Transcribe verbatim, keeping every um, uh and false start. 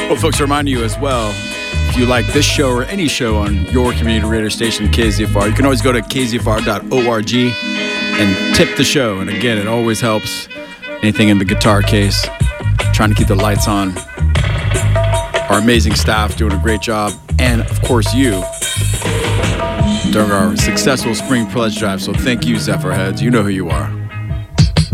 Well, folks, remind you as well, if you like this show or any show on your community radio station, K Z F R, you can always go to k z f r dot org and tip the show. And again, it always helps. Anything in the guitar case, trying to keep the lights on. Our amazing staff doing a great job. And, of course, you during our successful spring pledge drive. So thank you, Zephyr Heads. You know who you are.